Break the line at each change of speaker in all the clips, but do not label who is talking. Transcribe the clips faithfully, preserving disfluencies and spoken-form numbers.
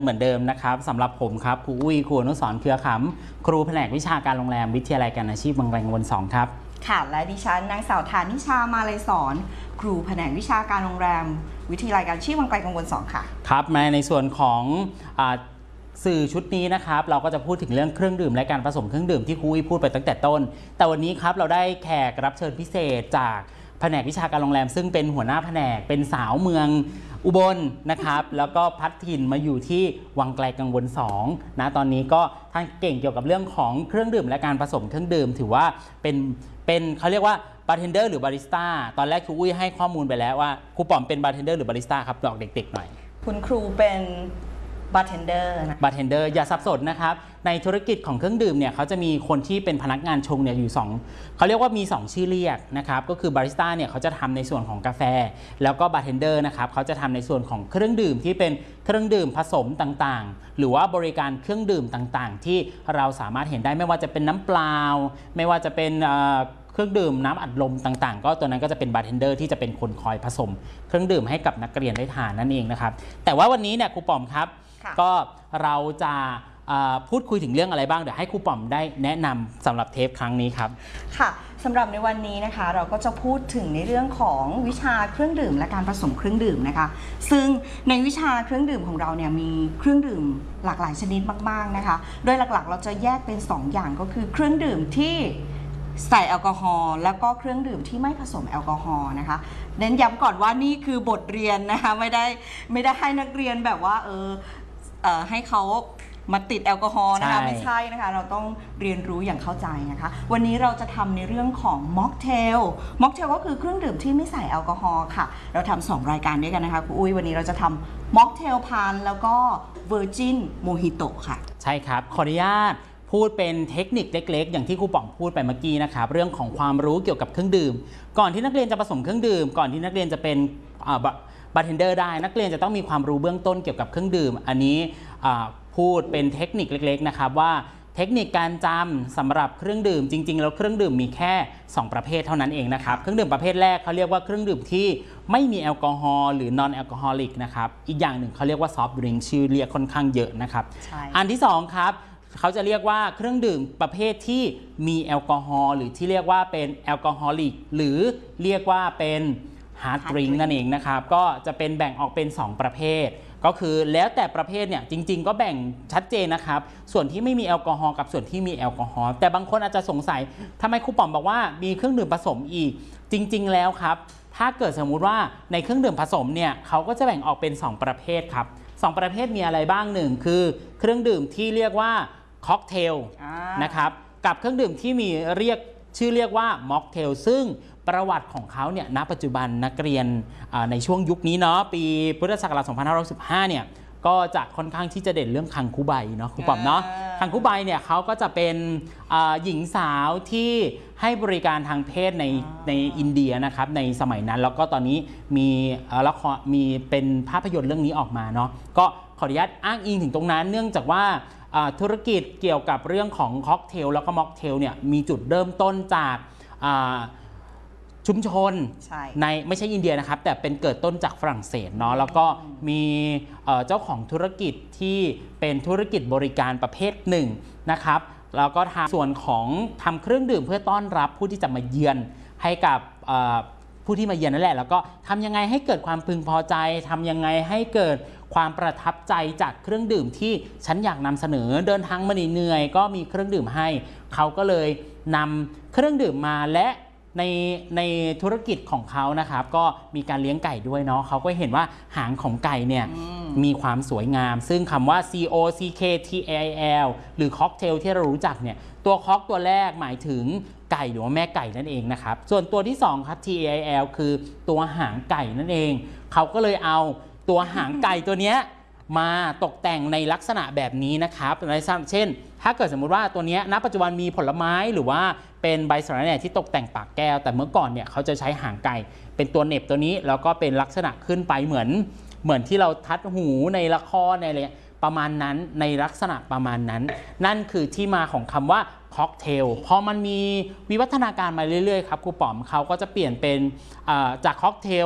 เหมือนเดิมนะครับสำหรับผมครับครูอุ้ยครูอนุสรณ์เครือขำครูแผนกวิชาการโรงแรมวิทยาลัยการอาชีพบางแรงวนสองครับ
ค่ะและดิฉันนางสาวฐานิชามาเลยสอนครูแผนกวิชาการโรงแรมวิทยาลัยการอาชีพบางแรงวนสองค่ะ
ครับมาในส่วนของสื่อชุดนี้นะครับเราก็จะพูดถึงเรื่องเครื่องดื่มและการผสมเครื่องดื่มที่ครูอุ้ยพูดไปตั้งแต่ต้นแต่วันนี้ครับเราได้แขกรับเชิญพิเศษจากแผนกวิชาการโรงแรมซึ่งเป็นหัวหน้าแผนกเป็นสาวเมืองอุบลนะครับแล้วก็พัดถิ่นมาอยู่ที่วังไกลกังวลสองนะตอนนี้ก็ท่านเก่งเกี่ยวกับเรื่องของเครื่องดื่มและการผสมเครื่องดื่มถือว่าเป็นเป็นเขาเรียกว่าบาร์เทนเดอร์หรือบาริสต้าตอนแรกครูอุ้ยให้ข้อมูลไปแล้วว่าครูป๋อมเป็นบาร์เทนเดอร์หรือบาริสต้าครับบอกเด็กๆหน่อย
คุณครูเป็นบาร์เทนเดอร์นะ
บาร์เทนเดอร์อย่าสับสนนะครับในธุรกิจของเครื่องดื่มเนี่ยเขาจะมีคนที่เป็นพนักงานชงเนี่ยอยู่สองเขาเรียกว่ามีสองชื่อเรียกนะครับก็คือบาริสต้าเนี่ยเขาจะทำในส่วนของกาแฟแล้วก็บาร์เทนเดอร์นะครับเขาจะทำในส่วนของเครื่องดื่มที่เป็นเครื่องดื่มผสมต่างๆหรือว่าบริการเครื่องดื่มต่างๆที่เราสามารถเห็นได้ไม่ว่าจะเป็นน้ำเปล่าไม่ว่าจะเป็นเครื่องดื่มน้ำอัดลมต่างๆก็ตัวนั้นก็จะเป็นบาร์เทนเดอร์ที่จะเป็นคนคอยผสมเครื่องดื่มให้กับนักเรียนได้ทานนั่นเองนะครับแต่ว่าวันนี้เนี่ยครูป๋อมครับก็เราจะพูดคุยถึงเรื่องอะไรบ้างเดี๋ยวให้ครูป๋อมได้แนะนำสำหรับเทปครั้งนี้ครับ
ค่ะสำหรับในวันนี้นะคะเราก็จะพูดถึงในเรื่องของวิชาเครื่องดื่มและการผสมเครื่องดื่มนะคะซึ่งในวิชาเครื่องดื่มของเราเนี่ยมีเครื่องดื่มหลากหลายชนิดมากๆนะคะโดยหลักๆเราจะแยกเป็นสองอย่างก็คือเครื่องดื่มที่ใส่แอลกอฮอล์แล้วก็เครื่องดื่มที่ไม่ผสมแอลกอฮอล์นะคะเน้นย้ำก่อนว่านี่คือบทเรียนนะคะไม่ได้ไม่ได้ให้นักเรียนแบบว่าเออเอ่อให้เขามาติดแอลกอฮอล์นะคะไม่ใช่นะคะเราต้องเรียนรู้อย่างเข้าใจนะคะวันนี้เราจะทำในเรื่องของม็อกเทลม็อกเทลก็คือเครื่องดื่มที่ไม่ใส่แอลกอฮอล์ค่ะเราทำสองรายการด้วยกันนะคะครูอุ้ยวันนี้เราจะทำม็อกเทลพันแล้วก็เวอร์จินโมฮิโตะค่ะ
ใช่ครับขออนุญาตพูดเป็นเทคนิคเล็กๆอย่างที่ครูป๋องพูดไปเมื่อกี้นะครับเรื่องของความรู้เกี่ยวกับเครื่องดื่มก่อนที่นักเรียนจะผสมเครื่องดื่มก่อนที่นักเรียนจะเป็นบาร์เทนเดอร์ได้นักเรียนจะต้องมีความรู้เบื้องต้นเกี่ยวกับเครื่องดื่มอันนี้พูดเป็นเทคนิคเล็กๆนะครับว่าเทคนิคการจำสำหรับเครื่องดื่มจริงๆแล้วเครื่องดื่มมีแค่สองประเภทเท่านั้นเองนะครับเครื่องดื่มประเภทแรกเขาเรียกว่าเครื่องดื่มที่ไม่มีแอลกอฮอล์หรือนอนแอลกอฮอลิกนะครับอีกอย่างหนึ่งเขาเรียกว่าซอฟต์ดริงก์ชื่อเรียกค่อนข้างเยอะนะครับอันที่สองครับเขาจะเรียกว่าเครื่องดื่มประเภทที่มีแอลกอฮอล์หรือที่เรียกว่าเป็นแอลกอฮอลิกหรือเรียกว่าเป็นฮาร์ดดริงก์นั่นเองนะครับก็จะเป็นแบ่งออกเป็นสองประเภทก็คือแล้วแต่ประเภทเนี่ยจริงๆก็แบ่งชัดเจนนะครับส่วนที่ไม่มีแอลกอฮอล์กับส่วนที่มีแอลกอฮอล์แต่บางคนอาจจะสงสัยทำไมครูป๋อมบอกว่ามีเครื่องดื่มผสมอีกจริงๆแล้วครับถ้าเกิดสมมุติว่าในเครื่องดื่มผสมเนี่ยเขาก็จะแบ่งออกเป็นสองประเภทครับสองประเภทมีอะไรบ้างหนึ่งคือเครื่องดื่มที่เรียกว่าค็อกเทลนะครับกับเครื่องดื่มที่มีเรียกชื่อเรียกว่าม็อกเทลซึ่งประวัติของเขาเนี่ยณปัจจุบันนักเรียนในช่วงยุคนี้เนาะปีพุทธศักราชสองพันห้าร้อยสิบห้าเนี่ยก็จะค่อนข้างที่จะเด่นเรื่องคังคูไบเนาะครูป๋อมเนาะคังคูไบเนี่ยเขาก็จะเป็นหญิงสาวที่ให้บริการทางเพศในในอินเดียนะครับในสมัยนั้นแล้วก็ตอนนี้มีละครมีเป็นภาพยนตร์เรื่องนี้ออกมาเนาะก็ขออนุญาตอ้างอิงถึงตรงนั้นเนื่องจากว่าธุรกิจเกี่ยวกับเรื่องของค็อกเทลแล้วก็ม็อกเทลเนี่ยมีจุดเริ่มต้นจากชุมชนในไม่ใช่อินเดียนะครับแต่เป็นเกิดต้นจากฝรั่งเศสเนาะแล้วก็มีเจ้าของธุรกิจที่เป็นธุรกิจบริการประเภทหนึ่งนะครับแล้วก็ทำส่วนของทำเครื่องดื่มเพื่อต้อนรับผู้ที่จะมาเยือนให้กับผู้ที่มาเยือนนั่นแหละแล้วก็ทำยังไงให้เกิดความพึงพอใจทำยังไงให้เกิดความประทับใจจากเครื่องดื่มที่ฉันอยากนำเสนอเดินทางมาเหนื่อยก็มีเครื่องดื่มให้เขาก็เลยนำเครื่องดื่มมาและในในธุรกิจของเขานะครับก็มีการเลี้ยงไก่ด้วยเนาะเขาก็เห็นว่าหางของไก่เนี่ยมีความสวยงามซึ่งคำว่า C O C K T A L หรือค็อกเทลที่เรารู้จักเนี่ยตัวค็อกตัวแรกหมายถึงไก่หรือว่าแม่ไก่นั่นเองนะครับส่วนตัวที่สองครับ T A L คือตัวหางไก่นั่นเองเขาก็เลยเอาตัวหางไก่ตัวเนี้ยมาตกแต่งในลักษณะแบบนี้นะครับในเช่นถ้าเกิดสมมุติว่าตัวนี้ณปัจจุบันมีผลไม้หรือว่าเป็นใบสะระแหน่ที่ตกแต่งปากแก้วแต่เมื่อก่อนเนี่ยเขาจะใช้หางไก่เป็นตัวเหน็บตัวนี้แล้วก็เป็นลักษณะขึ้นไปเหมือนเหมือนที่เราทัดหูในละครในอะไรประมาณนั้นในลักษณะประมาณนั้นนั่นคือที่มาของคำว่าค็อกเทลพอมันมีวิวัฒนาการมาเรื่อยๆครับครูป๋อมเขาก็จะเปลี่ยนเป็นจากค็อกเทล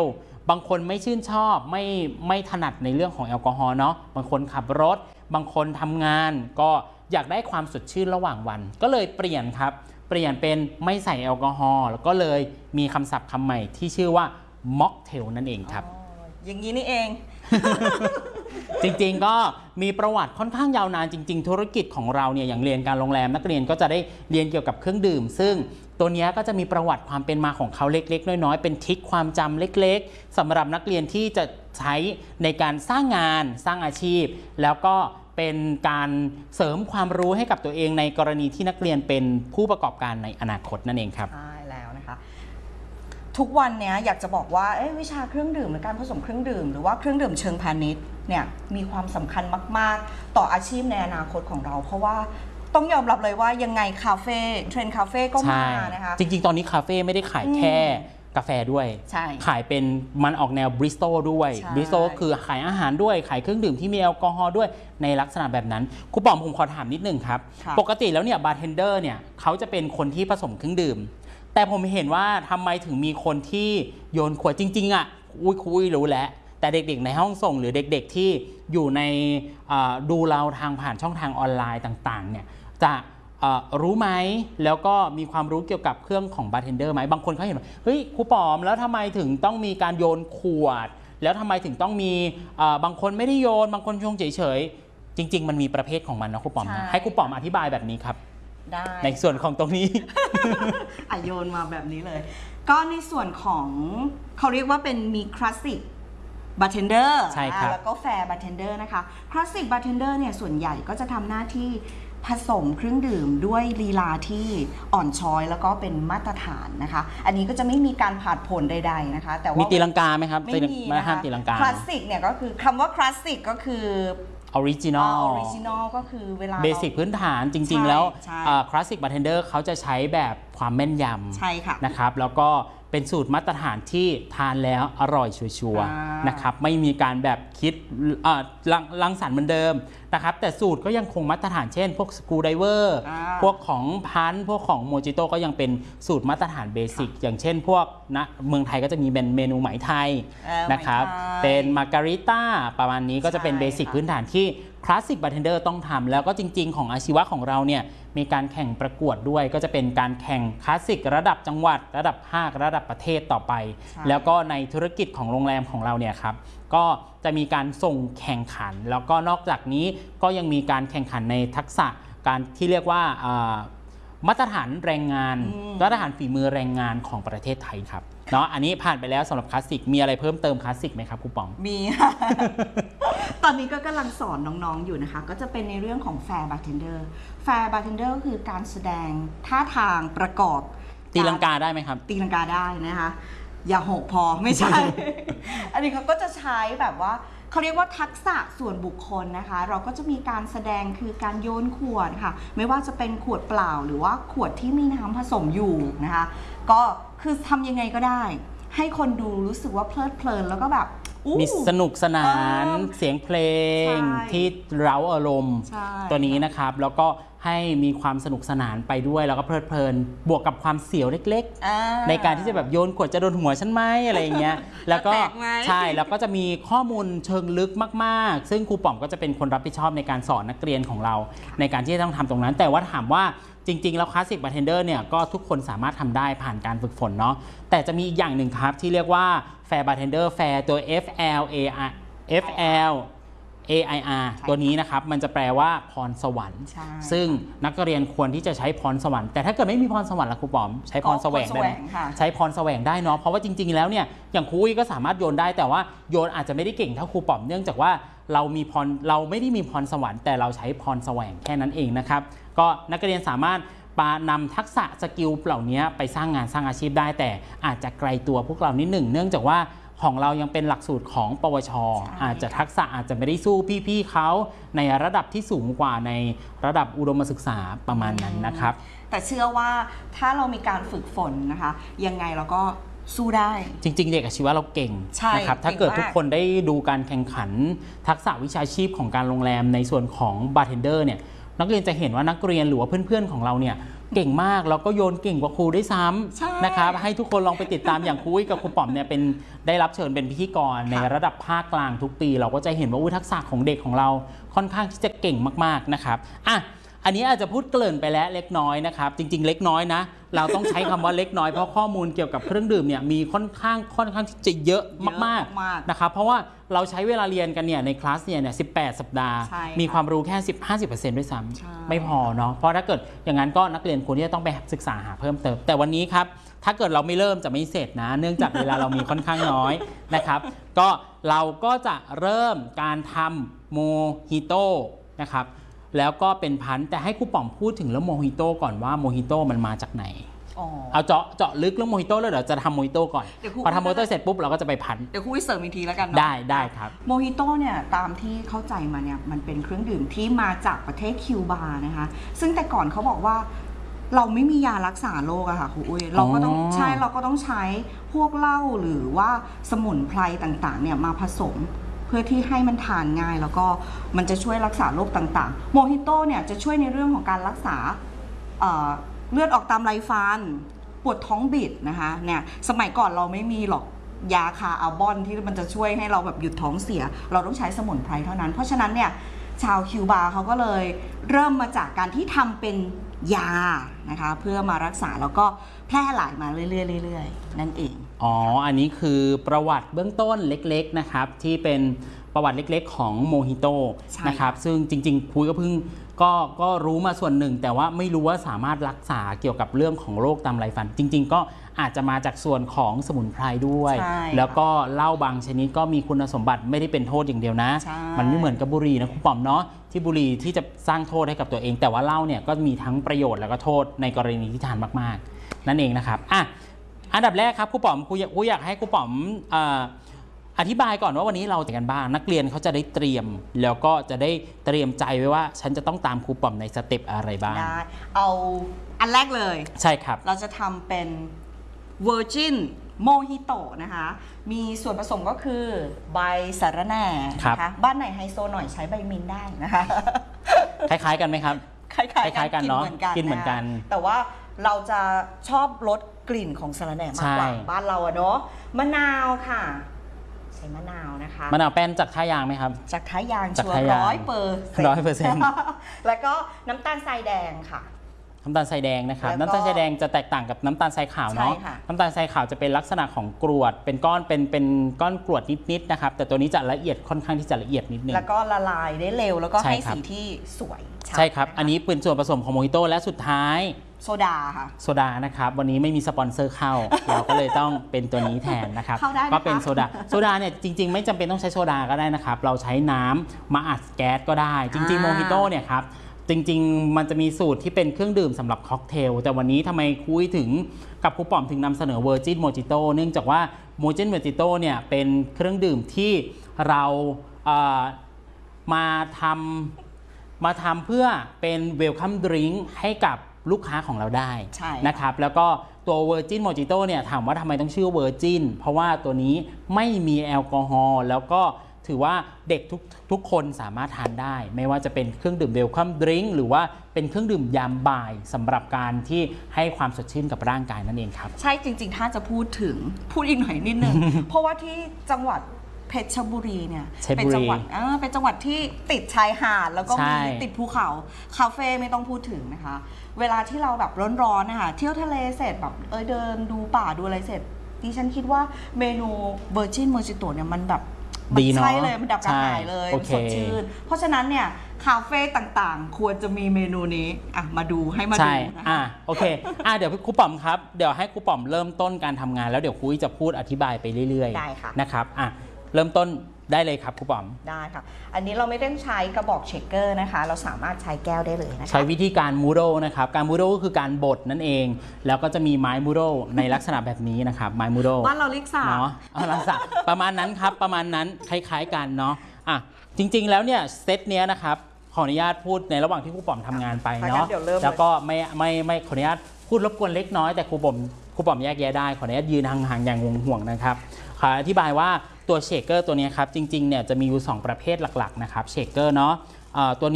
บางคนไม่ชื่นชอบไม่ไม่ถนัดในเรื่องของแอลกอฮอล์เนาะบางคนขับรถบางคนทำงานก็อยากได้ความสดชื่นระหว่างวันก็เลยเปลี่ยนครับเปลี่ยนเป็นไม่ใส่แอลกอฮอล์แล้วก็เลยมีคำศัพท์คำใหม่ที่ชื่อว่าม็อกเทลนั่นเองครับ
อย่างนี้นี่เอง
จริงๆก็มีประวัติค่อนข้างยาวนานจริงๆธุรกิจของเราเนี่ยอย่างเรียนการโรงแรมนักเรียนก็จะได้เรียนเกี่ยวกับเครื่องดื่มซึ่งตัวนี้ก็จะมีประวัติความเป็นมาของเขาเล็กๆน้อยๆเป็นทริคความจำเล็กๆสำหรับนักเรียนที่จะใช้ในการสร้างงานสร้างอาชีพแล้วก็เป็นการเสริมความรู้ให้กับตัวเองในกรณีที่นักเรียนเป็นผู้ประกอบการในอนาคตนั่นเองครับ
ใช่แล้วนะคะทุกวันนี้อยากจะบอกว่าวิชาเครื่องดื่มหรือการผสมเครื่องดื่มหรือว่าเครื่องดื่มเชิงพาณิชย์เนี่ยมีความสำคัญมากๆต่ออาชีพในอนาคตของเราเพราะว่าต้องยอมรับเลยว่ายังไงคาเฟ่เทรนด์คาเฟ่ก็มานะคะ
จริงๆตอนนี้คาเฟ่ไม่ได้ขายแค่กาแฟด้วยขายเป็นมันออกแนวบริสโตด้วยบริสโตคือขายอาหารด้วยขายเครื่องดื่มที่มีแอลกอฮอล์ด้วยในลักษณะแบบนั้นครูป๋อมผมขอถามนิดนึงครับปกติแล้วเนี่ยบาร์เทนเดอร์เนี่ยเขาจะเป็นคนที่ผสมเครื่องดื่มแต่ผมเห็นว่าทำไมถึงมีคนที่โยนขวดจริงๆอ่ะอุ้ยคุยรู้แล้วแต่เด็กๆในห้องส่งหรือเด็กๆที่อยู่ในดูเราทางผ่านช่องทางออนไลน์ต่างๆเนี่ยจะรู้ไหมแล้วก็มีความรู้เกี่ยวกับเครื่องของบาร์เทนเดอร์ไหมบางคนเขาเห็นว่าเฮ้ยครูป๋อมแล้วทำไมถึงต้องมีการโยนขวดแล้วทำไมถึงต้องมีบางคนไม่ได้โยนบางคนชงเฉยๆจริงๆมันมีประเภทของมันนะครูป๋อมนะให้ครูป๋อมอธิบายแบบนี้ครับ
ได้
ในส่วนของตรงนี้
อ่ะโยนมาแบบนี้เลยก็ในส่วนของเขาเรียกว่าเป็นมีคลาสสิกบาร์เทนเดอร์แล้วก็แฟร์บาร์เทนเดอร์นะคะคลาสสิกบาร์เทนเดอร์เนี่ยส่วนใหญ่ก็จะทำหน้าที่ผสมเครื่องดื่มด้วยลีลาที่อ่อนช้อยแล้วก็เป็นมาตรฐานนะคะอันนี้ก็จะไม่มีการผาดโผนใดๆนะคะแต่ว่า
มีตีลังกาไหมครับ
ไม่มีนะคะ
ตีลังกา
คลาสสิกเนี่ยก็คือคำว่าคลาสสิกก็คือ
ออริจินอล
ออริจินอลก็คือเวลา
เบสิกพื้นฐานจริงๆแล้วคลาสสิกบาร์เทนเดอร์เขาจะใช้แบบความแม่นยำ
ใช่ค่ะ
นะครับแล้วก็เป็นสูตรมาตรฐานที่ทานแล้วอร่อยชัวร์ๆนะครับไม่มีการแบบคิดรังสรรค์เหมือนเดิมนะครับแต่สูตรก็ยังคงมาตรฐานเช่นพวกสกูไดเวอร์พวกของพันพวกของโมจิโต้ก็ยังเป็นสูตรมาตรฐานเบสิกอย่างเช่นพวกนะเมืองไทยก็จะมีเป็นเมนูไหมไทยนะครับเป็นมาการิต้าประมาณนี้ก็จะเป็นเบสิกพื้นฐานที่คลาสสิกบาร์เทนเดอร์ต้องทำแล้วก็จริงๆของอาชีวะของเราเนี่ยมีการแข่งประกวดด้วยก็จะเป็นการแข่งคลาสสิกระดับจังหวัดระดับภาคระดับประเทศต่อไปแล้วก็ในธุรกิจของโรงแรมของเราเนี่ยครับก็จะมีการส่งแข่งขันแล้วก็นอกจากนี้ก็ยังมีการแข่งขันในทักษะการที่เรียกว่ามาตรฐานแรงงานมาตรฐานฝีมือแรงงานของประเทศไทยครับเนาะอันนี้ผ่านไปแล้วสำหรับคลาสสิกมีอะไรเพิ่มเติมคลาสสิกไหมครับครูป๋อม
มีค่ะ ตอนนี้ก็กำลังสอนน้องๆอยู่นะคะก็จะเป็นในเรื่องของแฟร์บาร์เทนเดอร์แฟร์บาร์เทนเดอร์ก็คือการแสดงท่าทางประกอบ
ตีลังกาได้ไหมครับ
ตีลังกาได้นะคะอย่าหกพอไม่ใช่ อันนี้เขาก็จะใช้แบบว่าเขาเรียกว่าทักษะส่วนบุคคลนะคะเราก็จะมีการแสดงคือการโยนขวดค่ะไม่ว่าจะเป็นขวดเปล่าหรือว่าขวดที่มีน้ำผสมอยู่นะคะก็คือทำยังไงก็ได้ให้คนดูรู้สึกว่าเพลิดเพลินแล้วก็แบบ
มีสนุกสนานเสียงเพลงที่เร้าอารมณ์ตัวนี้นะครับแล้วก็ให้มีความสนุกสนานไปด้วยแล้วก็เพลิดเพลินบวกกับความเสียวเล็กๆในการที่จะแบบโยนขวดจะโดนหัวฉันไหมอะไรอย่างเงี้ยแล้วก็ใช่แล้วก็จะมีข้อมูลเชิงลึกมากๆซึ่งครูป๋อมก็จะเป็นคนรับผิดชอบในการสอนนักเรียนของเราในการที่จะต้องทำตรงนั้นแต่ว่าถามว่าจริงๆแล้วคลาสสิกบาร์เทนเดอร์เนี่ยก็ทุกคนสามารถทำได้ผ่านการฝึกฝนเนาะแต่จะมีอีกอย่างหนึ่งครับที่เรียกว่าแฟร์บาร์เทนเดอร์แฟร์ตัว F L A R F L A I R ตัวนี้นะครับมันจะแปลว่าพรสวรรค์ซึ่งนักเรียนควรที่จะใช้พรสวรรค์แต่ถ้าเกิดไม่มีพรสวรรค์ล่ะครูป๋อมใช้พรแสวงได้ไหมใช้พรแสวงได้เนาะเพราะว่าจริงๆแล้วเนี่ยอย่างครูก็สามารถโยนได้แต่ว่าโยนอาจจะไม่ได้เก่งเท่าครูป๋อมเนื่องจากว่าเรามีพรเราไม่ได้มีพรสวรรค์แต่เราใช้พรแสวงแค่นั้นเองนะครับก็นักเรียนสามารถปานำทักษะสกิลเหล่านี้ไปสร้างงานสร้างอาชีพได้แต่อาจจะไกลตัวพวกเรานิดหนึ่งเนื่องจากว่าของเรายังเป็นหลักสูตรของปวช.อาจจะทักษะอาจจะไม่ได้สู้พี่ๆเขาในระดับที่สูงกว่าในระดับอุดมศึกษาประมาณนั้นนะครับ
แต่เชื่อว่าถ้าเรามีการฝึกฝนนะคะยังไงเราก็สู้ได้
จริงๆเด็กอาชีวะเราเก่งนะครับถ้าเกิดทุกคนได้ดูการแข่งขันทักษะวิชาชีพของการโรงแรมในส่วนของบาร์เทนเดอร์เนี่ยนักเรียนจะเห็นว่านักเรียนหรือว่าเพื่อนๆของเราเนี่ยเก่งมากแล้วก็โยนเก่งกว่าครูด้วยซ้ำนะครับให้ทุกคนลองไปติดตามอย่างครูอุ้ยกับครูป๋อมเนี่ยเป็นได้รับเชิญเป็นพิธีกรในระดับภาคกลางทุกปีเราก็จะเห็นว่าทักษะของเด็กของเราค่อนข้างที่จะเก่งมากๆนะครับอ่ะอันนี้อาจจะพูดเกริ่นไปแล้วเล็กน้อยนะครับจริงๆเล็กน้อยนะเราต้องใช้คำว่าเล็กน้อยเพราะข้อมูลเกี่ยวกับเครื่องดื่มเนี่ยมีค่อนข้างค่อนข้างที่จะเยอะมากๆนะครับเพราะว่าเราใช้เวลาเรียนกันเนี่ยในคลาสเนี่ยเนี่ยสิบแปดสัปดาห์มีความรู้แค่สิบ ห้าสิบเปอร์เซ็นต์ ด้วยซ้ำไม่พอเนาะเพราะถ้าเกิดอย่างนั้นก็นักเรียนควรที่จะต้องไปศึกษาหาเพิ่มเติมแต่วันนี้ครับถ้าเกิดเราไม่เริ่มจะไม่เสร็จนะเนื่องจากเวลาเรามีค่อนข้างน้อยนะครับก็เราก็จะเริ่มการทำโมฮิโต้นะครับแล้วก็เป็นพันธุ์แต่ให้ครูป๋อมพูดถึงเรื่องโมฮิโต้ก่อนว่าโมฮิโต้มันมาจากไหนเอาเจาะเจาะลึกเรื่องโมฮิโต้แล้วเดี๋ยวจะทำโมฮิโต้ก่อนพอทำโมฮิโต้เสร็จปุ๊บเราก็จะไปพันธุ์
เดี๋ยวครูวิเสริมอีกทีแล้วกัน
ได้ได้ครับ
โมฮิโต้เนี่ยตามที่เข้าใจมาเนี่ยมันเป็นเครื่องดื่มที่มาจากประเทศคิวบานะคะซึ่งแต่ก่อนเขาบอกว่าเราไม่มียารักษาโรคอะค่ะครูอุ้ยเราก็ต้องใช่เราก็ต้องใช้พวกเหล้าหรือว่าสมุนไพรต่างๆเนี่ยมาผสมเพื่อที่ให้มันทานง่ายแล้วก็มันจะช่วยรักษาโรคต่างๆโมฮิโต้เนี่ยจะช่วยในเรื่องของการรักษา เอ่อ เลือดออกตามไรฟันปวดท้องบิดนะคะเนี่ยสมัยก่อนเราไม่มีหรอกยาคาอัลบอนที่มันจะช่วยให้เราแบบหยุดท้องเสียเราต้องใช้สมุนไพรเท่านั้นเพราะฉะนั้นเนี่ยชาวคิวบาเขาก็เลยเริ่มมาจากการที่ทำเป็นยานะคะเพื่อมารักษาแล้วก็แพร่หลายมาเรื่อยๆนั่นเอง
อ๋ออันนี้คือประวัติเบื้องต้นเล็กๆนะครับที่เป็นประวัติเล็กๆของโมฮิโต้นะครับซึ่งจริงๆคุยก็เพิ่งก็ก็รู้มาส่วนหนึ่งแต่ว่าไม่รู้ว่าสามารถรักษาเกี่ยวกับเรื่องของโรคตามไรฟันจริงๆก็อาจจะมาจากส่วนของสมุนไพรด้วยแล้วก็เหล้าบางชนิดก็มีคุณสมบัติไม่ได้เป็นโทษอย่างเดียวนะมันไม่เหมือนกับบุหรี่นะคุณป๋อมเนาะที่บุหรี่ที่จะสร้างโทษให้กับตัวเองแต่ว่าเหล้าเนี่ยก็มีทั้งประโยชน์แล้วก็โทษในกรณีที่ทานมากๆนั่นเองนะครับอ่ะอันดับแรกครับครูป๋อมครูอยากครูอยากให้ครูป๋อมอธิบายก่อนว่าวันนี้เราจะกันบ้างนักเรียนเขาจะได้เตรียมแล้วก็จะได้เตรียมใจไว้ว่าฉันจะต้องตามครูป๋อมในสเต็ปอะไรบ้าง
ได้เอาอันแรกเลย
ใช่ครับ
เราจะทำเป็น Virgin Mojito นะคะมีส่วนผสมก็คือใบสะระแหน่นะคะบ้านไหนไฮโซหน่อยใช้ใบมินได้นะคะ
คล้ายๆกันไหมครับ
คล้ายๆกันเนาะ
กินเหมือนกัน
แต่ว่าเราจะชอบรสกลิ่นของสะระแหน่มากกว่าบ้านเราอะเนาะมะนาวค่ะใช้มะนาวนะคะ
มะนาวแป้นจากท่ายางไหมครับ
จากท่ายางชัวร์ร้อยเปอร์เซ็นต์
ร้อยเปอร์เซ็นต์
แล้วก็น้ำตาลทรายแดงค่ะ
น้ำตาลทรายแดงนะครับน้ำตาลทรายแดงจะแตกต่างกับน้ำตาลทรายขาวเนาะน้ำตาลทรายขาวจะเป็นลักษณะของกรวดเป็นก้อนเป็นเป็นก้อนกรวดนิดๆนะครับแต่ตัวนี้จะละเอียดค่อนข้างที่จะละเอียดนิดนึง
แล้วก็ละลายได้เร็วแล้วก็ให้สีที่สวย
ใช่ครับอันนี้เป็นส่วนผสมของโมฮิโต้และสุดท้าย
โซดาค่ะ
โซดานะครับวันนี้ไม่มีสปอนเซอร์เข้าเราก็เลยต้องเป็นตัวนี้แทนนะครับก็เป็นโซดาโซดาเนี่ยจริงๆไม่จำเป็นต้องใช้โซดาก็ได้นะครับเราใช้น้ำมาอัดแก๊สก็ได้จริงๆโมฮิโต้เนี่ยครับจริงๆมันจะมีสูตรที่เป็นเครื่องดื่มสำหรับค็อกเทลแต่วันนี้ทำไมคุยถึงกับครูป๋อมถึงนำเสนอ Virgin Mojito เนื่องจากว่า Virgin Mojito เนี่ยเป็นเครื่องดื่มที่เราเอ่อมาทำมาทำเพื่อเป็น Welcome Drink ให้กับลูกค้าของเราได้นะครับแล้วก็ตัว Virgin Mojito เนี่ยถามว่าทำไมต้องชื่อ Virgin เพราะว่าตัวนี้ไม่มีแอลกอฮอล์แล้วก็ถือว่าเด็กทุกทุกคนสามารถทานได้ไม่ว่าจะเป็นเครื่องดื่มเวลคัมดริงก์หรือว่าเป็นเครื่องดื่มยามบ่ายสำหรับการที่ให้ความสดชื่นกับร่างกายนั่นเองครับ
ใช่จริงๆถ้าจะพูดถึงพูดอีกหน่อยนิดนึง เพราะว่าที่จังหวัดเพชรบุรีเนี่ยเป็นจังหวัดเออเป็นจังหวัดที่ติดชายหาดแล้วก็มีติดภูเขาคาเฟ่ไม่ต้องพูดถึงนะคะเวลาที่เราแบบร้อนๆนะคะเที่ยวทะเลเสร็จแบบเออเดินดูป่าดูอะไรเสร็จดิฉันคิดว่าเมนู Virgin Mojito เนี่ยมันแบบ
ดีเนาะ
ใช่เลยมันดับกระหายเลยมันสดชื่นเพราะฉะนั้นเนี่ยคาเฟ่ต่างๆควรจะมีเมนูนี้อ่ะมาดูให้มาดู
นะคะอ่ะโอเคอ่ะเดี๋ยวครูป๋อมครับเดี๋ยวให้ครูป๋อมเริ่มต้นการทำงานแล้วเดี๋ยวครูจะพูดอธิบายไปเรื่อยๆนะครับอ่ะเริ่มต้นได้เลยครับครูป๋อม
ได้ค่ะอันนี้เราไม่ต้องใช้กระบอกเชคเกอร์นะคะเราสามารถใช้แก้วได้เลยนะคะ
ใช้วิธีการมูโรนะครับการมูโรก็คือการบดนั่นเองแล้วก็จะมีไม้มูโรในลักษณะแบบนี้นะครับไม้มูโร
บ้านเราเรียกสา
เนาะลักษณะประมาณนั้นครับประมาณนั้นคล้ายๆกันเนาะอ่ะจริงๆแล้วเนี่ยเซตเนี้ยนะครับขออนุญาตพูดในระหว่างที่ครูป๋อมทำงานไปเนาะแล้วก็ไม่ไม่ไม่ขออนุญาตพูดรบกวนเล็กน้อยแต่ครูป๋อมครูป๋อมแยกแยะได้ขออนุญาตยืนห่างๆอย่างห่วงๆนะครับขออธิบายว่าตัวเชคเกอร์ตัวนี้ครับจริงๆเนี่ยจะมีอยู่สองประเภทหลักๆนะครับเชคเกอร์เนาะตัวนี้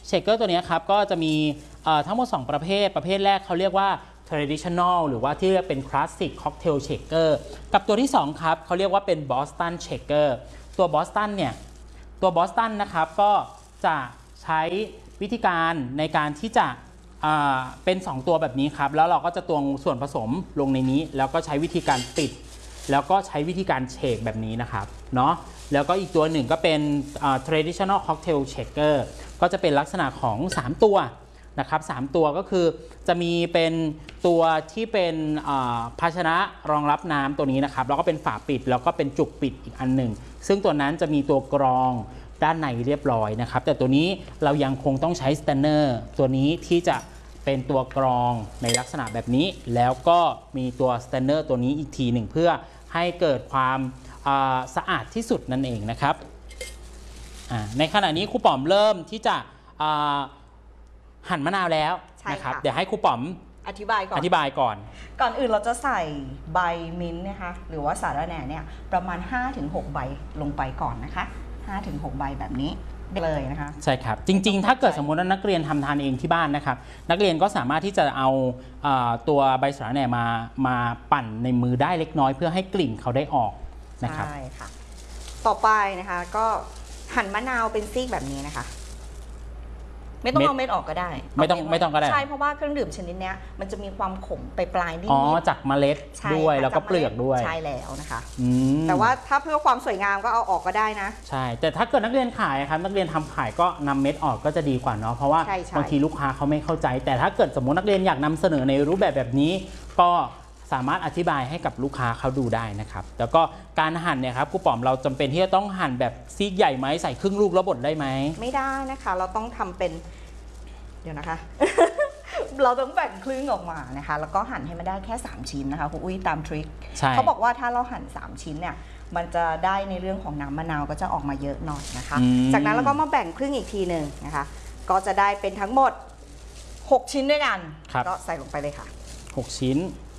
เชคเกอร์ตัวนี้ครับก็จะมีทั้งหมดสองประเภทประเภทแรกเขาเรียกว่า traditional หรือว่าที่เรียกเป็น classic cocktail shaker กับตัวที่สองครับเขาเรียกว่าเป็น Boston shaker ตัว Boston เนี่ยตัว Boston นะครับก็จะใช้วิธีการในการที่จะเป็นสองตัวแบบนี้ครับแล้วเราก็จะตวงส่วนผสมลงในนี้แล้วก็ใช้วิธีการปิดแล้วก็ใช้วิธีการเชคแบบนี้นะครับเนาะแล้วก็อีกตัวหนึ่งก็เป็น traditional cocktail shaker ก็จะเป็นลักษณะของสามตัวนะครับสามตัวก็คือจะมีเป็นตัวที่เป็นภาชนะรองรับน้ำตัวนี้นะครับแล้วก็เป็นฝาปิดแล้วก็เป็นจุกปิดอีกอันหนึ่งซึ่งตัวนั้นจะมีตัวกรองด้านในเรียบร้อยนะครับแต่ตัวนี้เรายังคงต้องใช้สแตนเนอร์ตัวนี้ที่จะเป็นตัวกรองในลักษณะแบบนี้แล้วก็มีตัวสแตนเนอร์ตัวนี้อีกทีหนึ่งเพื่อให้เกิดความสะอาดที่สุดนั่นเองนะครับในขณะนี้ครูป๋อมเริ่มที่จะหั่นมะนาวแล้วนะครับเดี๋ยวให้ครูป๋อม
อธิบายก่อน
อธิบายก่อน
ก่อนอื่นเราจะใส่ใบมิ้นท์นะคะหรือว่าสาระแหน่เนี่ยประมาณ ห้าถึงหก ใบลงไปก่อนนะคะ ห้าถึงหก ใบแบบนี้เลยนะคะ
ใช่ครับจริงๆถ้าเกิดสมมติว่านักเรียนทำทานเองที่บ้านนะครับนักเรียนก็สามารถที่จะเอาตัวใบสาระแหน่มามาปั่นในมือได้เล็กน้อยเพื่อให้กลิ่นเขาได้ออกนะครับ
ใช่ค่ะต่อไปนะคะก็หั่นมะนาวเป็นซีกแบบนี้นะคะไม่ต้องเอาเม็ดออกก็ได้
ไม่ต้องไม่ต้องก็ได้
ใช่เพราะว่าเครื่องดื่มชนิดนี้มันจะมีความขมไปปลายนิด
อ๋อจากเมล็ดด้วยแล้วก็เปลือกด้วย
ใช่แล้วนะคะแต่ว่าถ้าเพื่อความสวยงามก็เอาออกก็ได้นะ
ใช่แต่ถ้าเกิดนักเรียนขายครับนักเรียนทำขายก็นำเม็ดออกก็จะดีกว่าเนาะเพราะว่าบางทีลูกค้าเขาไม่เข้าใจแต่ถ้าเกิดสมมตินักเรียนอยากนำเสนอในรูปแบบแบบนี้ก็สามารถอธิบายให้กับลูกค้าเขาดูได้นะครับแล้วก็การหั่นเนี่ยครับครูป๋อมเราจำเป็นที่จะต้องหั่นแบบซีกใหญ่ไหมใส่ครึ่งลูกแล้วบดได้ไหม
ไม่ได้นะคะเราต้องทำเป็นเดี๋ยวนะคะ เราต้องแบ่งครึ่งออกมานะคะแล้วก็หั่นให้มันได้แค่สามชิ้นนะคะครูอุ้ยตามทริคเขาบอกว่าถ้าเราหั่นสามชิ้นเนี่ยมันจะได้ในเรื่องของน้ำมะนาวก็จะออกมาเยอะหน่อยนะคะจากนั้นเราก็มาแบ่งครึ่งอีกทีหนึ่งนะคะก็จะได้เป็นทั้งหมดหกชิ้นด้วยกันก็ใส่ลงไปเลยค่ะ
หกชิ้น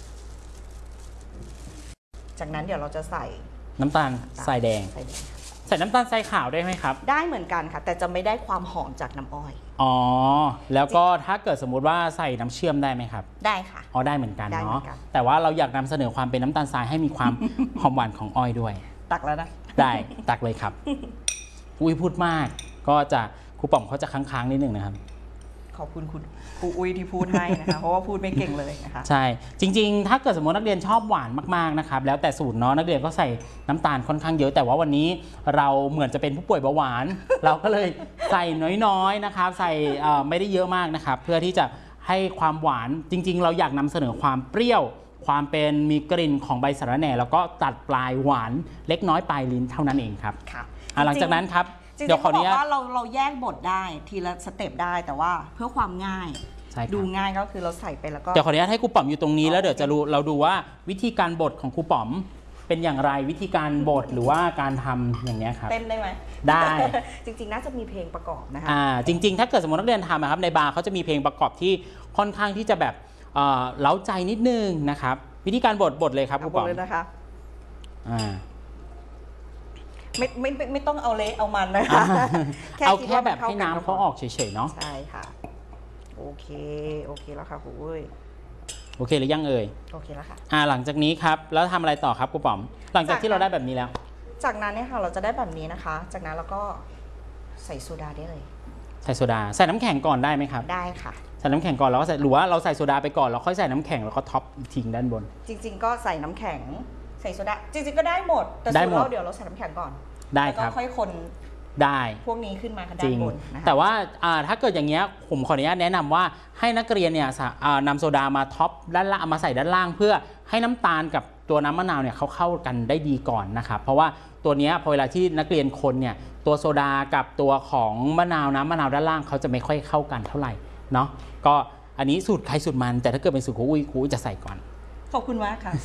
จากนั้นเดี๋ยวเราจะใส่
น้ำตาลทรายแดงใส่น้ำตาลทรายขาวได้ไหมครับ
ได้เหมือนกันค่ะแต่จะไม่ได้ความหอมจากน้ำอ้อย
อ๋อแล้วก็ถ้าเกิดสมมุติว่าใส่น้ำเชื่อมได้ไหมครับ
ได้ค่ะ
อ๋อได้เหมือนกันเนาะแต่ว่าเราอยากนำเสนอความเป็นน้ำตาลทรายให้มีความ หอมหวานของอ้อยด้วย
ตักแล้วนะ
ได้ตักเลยครับอุ้ยพูดมากก็จะครูป๋อมเขาจะค้างๆนิดนึงนะครับ
ขอบคุณคุณครูอุ้ยที่พูดให้นะคะเพราะว่าพูดไม่เก่งเลยนะคะ
ใช่จริงๆถ้าเกิดสมมตินักเรียนชอบหวานมากๆนะครับแล้วแต่สูตรเนาะนักเรียนก็ใส่น้ำตาลค่อนข้างเยอะแต่ว่าวันนี้เราเหมือนจะเป็นผู้ป่วยเบาหวานเราก็เลยใส่น้อยๆนะครับใส่ไม่ได้เยอะมากนะครับเพื่อที่จะให้ความหวานจริงๆเราอยากนำเสนอความเปรี้ยวความเป็นมีกลิ่นของใบสะระแหน่แล้วก็ตัดปลายหวานเล็กน้อยปลายลิ้นเท่านั้นเองครับหลังจากนั้นครับ
เดี๋ยวขออนุญาตว่าเราเราแยกบทได้ทีละสเต็ปได้แต่ว่าเพื่อความง่ายดูง่ายก็คือเราใส่ไปแล้วก็
เดี๋ยวขออนุญาตให้ครูป๋อมอยู่ตรงนี้แล้วเดี๋ยวจะรู้เราดูว่าวิธีการบดของครูป๋อมเป็นอย่างไรวิธีการบดหรือว่าการทำอย่างนี้ครับ
เต้นได้ไหม
ได้
จริงๆน่าจะมีเพลงประกอบนะคะ
อ่าจริงๆถ้าเกิดสมมตินักเรียนทำนะครับในบาร์เขาจะมีเพลงประกอบที่ค่อนข้างที่จะแบบเล้าใจนิดนึงนะครับวิธีการบดบดเลยครับครูป๋อม
เลยนะคะ
อ่า
ไม่ไม่ไม่ต้องเอาเละเอามันนะคะ
เอาแค่แบบให้น้ำเขาออกเฉยๆเนาะ
ใช่ค่ะโอเคโอเคแล้วค่ะครูอุ้ย
โอเคหรือยังเอ่ย
โอเคแล้วค่ะ
อ่าหลังจากนี้ครับแล้วทำอะไรต่อครับครูป๋อมหลังจากที่เราได้แบบนี้แล้ว
จากนั้นเนี่ยค่ะเราจะได้แบบนี้นะคะจากนั้นเราก็ใส่โซดาได้เลย
ใส่โซดาใส่น้ำแข็งก่อนได้ไหมครับ
ได้ค่ะ
ใส่น้ำแข็งก่อนแล้วก็ใส่หรือว่าเราใส่โซดาไปก่อนแล้วค่อยใส่น้ำแข็งแล้วก็ท็อปทิ้งด้านบน
จริงๆก็ใส่น้ำแข็งใส่โซดาจริงๆก็ได้หมดแต่สูตรเราเดี๋ยวเราใส่น้ำแข็งก่อน
ได้ครับ
ค่อยคน
ได้
พวกนี้ขึ้นมาด้านบนนะคะ
แต่ว่าถ้าเกิดอย่างเงี้ยผมขออนุญาตแนะนำว่าให้นักเรียนเนี่ยนำโซดามาท็อปด้านล่างมาใส่ด้านล่างเพื่อให้น้ำตาลกับตัวน้ำมะนาวเนี่ยเขาเข้ากันได้ดีก่อนนะครับเพราะว่าตัวนี้พอเวลาที่นักเรียนคนเนี่ยตัวโซดากับตัวของมะนาวน้ำมะนาวด้านล่างเขาจะไม่ค่อยเข้ากันเท่าไหร่เนาะก็อันนี้สูตรใครสูตรมันแต่ถ้าเกิดเป็นสูตรครูอุ้ยครูจะใส่ก่อน
ขอบคุณมากค่ะ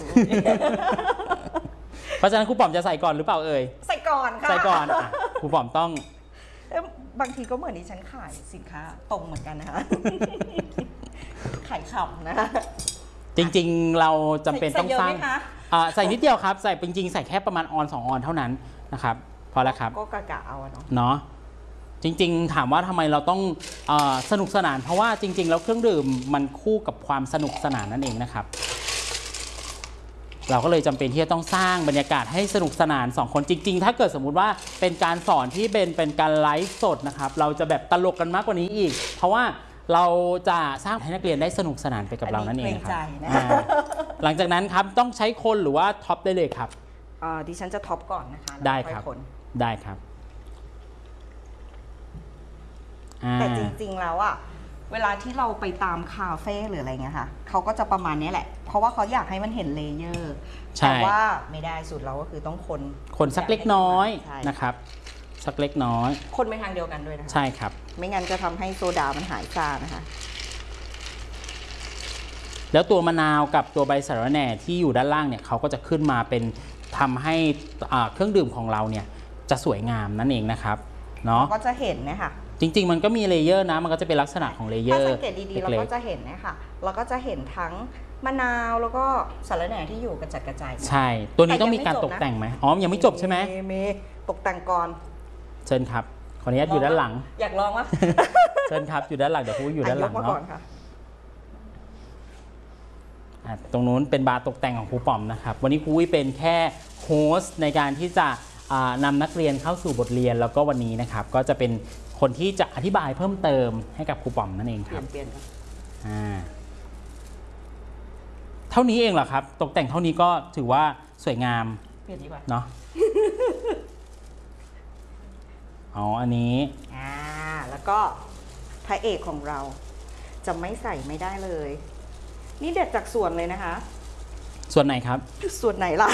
เพราะฉะนั้นครูป๋อมจะใส่ก่อนหรือเปล่าเอ่ย
ใส่ก่อนค่ะ
ใส่ก่อนครูป๋อมต้อง
บางทีก็เหมือนดิฉันขายสินค้าตรงเหมือนกันนะคะขายขับนะ
จริงๆเราจำเป็นต้องสร้างใส่นิดเดียวครับใส่จริงๆใส่แค่ประมาณออนสองออนเท่านั้นนะครับพอแล้วครับ
ก็กะกะเอาเนาะ
เนาะจริงๆถามว่าทำไมเราต้องเออสนุกสนานเพราะว่าจริงๆแล้วเครื่องดื่มมันคู่กับความสนุกสนานนั่นเองนะครับเราก็เลยจำเป็นที่จะต้องสร้างบรรยากาศให้สนุกสนานสองคนจริงๆถ้าเกิดสมมุติว่าเป็นการสอนที่เป็นเป็นการไลฟ์สดนะครับเราจะแบบตลกกันมากกว่านี้อีกเพราะว่าเราจะสร้างให้นักเรียนได้สนุกสนานไปกับเรานั่นเองครับหลังจากนั้นครับต้องใช้คนหรือว่าท็อปได้เลยครับ
ดิฉันจะท็อปก่อนนะคะ
ได้ครับได้ครับ
แต่จริงๆแล้วอ่ะเวลาที่เราไปตามคาเฟ่หรืออะไรเงี้ยค่ะเขาก็จะประมาณนี้แหละเพราะว่าเขาอยากให้มันเห็นเลเยอร์แต่ว่าไม่ได้สุดเราก็คือต้องคน
คนสักเล็กน้อยนะครับสักเล็กน้อย
คนไปทางเดียวกันด้วยนะคะ
ใช่ครับ
ไม่งั้นจะทำให้โซดามันหายซ่านะคะ
แล้วตัวมะนาวกับตัวใบสะระแหน่ที่อยู่ด้านล่างเนี่ยเขาก็จะขึ้นมาเป็นทำให้เครื่องดื่มของเราเนี่ยจะสวยงามนั่นเองนะครับเนาะ
ก็จะเห็นนะคะ
จริงๆมันก็มีเลเยอร์นะมันก็จะเป็นลักษณะของเลเยอร์
ถ้าสังเกตดีๆเราก็จะเห็นนะคะเราก็จะเห็นทั้งมะนาวแล้วก็สาระแหน่ที่อยู่กระจัดกระจาย
ใช่ตัวนี้ต้องมีการตกแต่งไหมอ๋อยังไม่จบใช่ไหม
มีตกแต่งก่อน
เชิญครับขออนุญาตอยู่ด้านหลัง
อยากลองวะ
เชิญครับอยู่ด้านหลังเดี๋ยวพูดอยู่ด้านหลังเนาะตรงนู้นเป็นบาร์ตกแต่งของครูป๋อมนะครับวันนี้ครูวิเป็นแค่โฮสต์ในการที่จะนำนักเรียนเข้าสู่บทเรียนแล้วก็วันนี้นะครับก็จะเป็นคนที่จะอธิบายเพิ่มเติมให้กับครูป๋อมนั่นเองครับ
เปลี่ยนๆครับ
อ่าเท่านี้เองเหรอครับตกแต่งเท่านี้ก็ถือว่าสวยงาม
เปลี่ยนดีกว่า
เนาะอ๋ออันนี้
อ่าแล้วก็พระเอกของเราจะไม่ใส่ไม่ได้เลยนี่เด็ดจากส่วนเลยนะคะ
ส่วนไหนครับ
ส่วนไหนล่ะ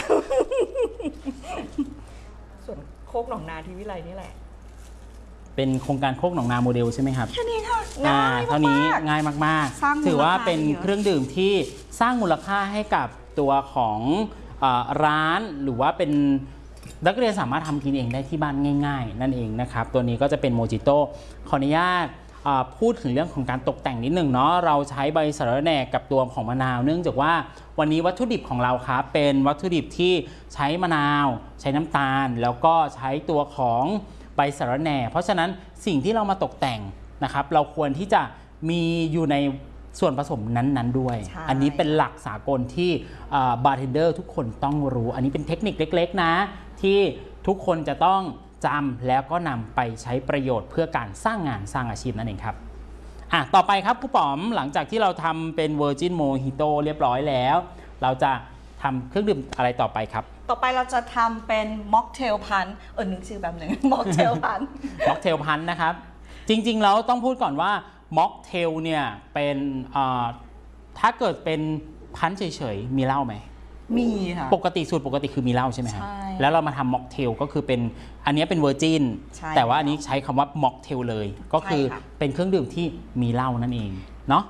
ส่วนโคกหนองนาที่วิไลนี่แหละ
เป็นโครงการโคกหนองนาโมเดลใช่ไหมครับ
แค่นี้ค่ะง่าย
เท่านี้ง่ายมากๆถือว่าเป็นเครื่องดื่มที่สร้างมูลค่าให้กับตัวของร้านหรือว่าเป็นนักเรียนสามารถทำกินเองได้ที่บ้านง่ายๆนั่นเองนะครับตัวนี้ก็จะเป็นโมจิโต้ขออนุญาตพูดถึงเรื่องของการตกแต่งนิดหนึ่งเนาะเราใช้ใบสะระแหน่กับตัวของมะนาวเนื่องจากว่าวันนี้วัตถุดิบของเราครับเป็นวัตถุดิบที่ใช้มะนาวใช้น้ำตาลแล้วก็ใช้ตัวของใบสะระแหน่เพราะฉะนั้นสิ่งที่เรามาตกแต่งนะครับเราควรที่จะมีอยู่ในส่วนผสมนั้นๆด้วยอันนี้เป็นหลักสากลที่บาร์เทนเดอร์ทุกคนต้องรู้อันนี้เป็นเทคนิคเล็กๆนะที่ทุกคนจะต้องจำแล้วก็นำไปใช้ประโยชน์เพื่อการสร้างงานสร้างอาชีพนั่นเองครับอ่ะต่อไปครับครูป๋อมหลังจากที่เราทำเป็น Virgin Mojito เรียบร้อยแล้วเราจะทำเครื่องดื่มอะไรต่อไปครับ
ต่อไปเราจะทำเป็นม็อกเทลพันเออนึกชื่อแบบหนึ่งม็อกเทลพัน
ม็อกเทลพันนะครับจริงๆแล้วต้องพูดก่อนว่าม็อกเทลเนี่ยเป็นถ้าเกิดเป็นพันเฉยๆมีเหล้าไหม
มีค่ะ
ปกติสูตรปกติคือมีเหล้าใช่ไหมครับแล้วเรามาทำม็อกเทลก็คือเป็นอันนี้เป็นเวอร์จินแต่ว่าอันนี้ใช้คำว่าม็อกเทลเลยก็คือเป็นเครื่องดื่มที่มีเหล้านั่นเองเนาะ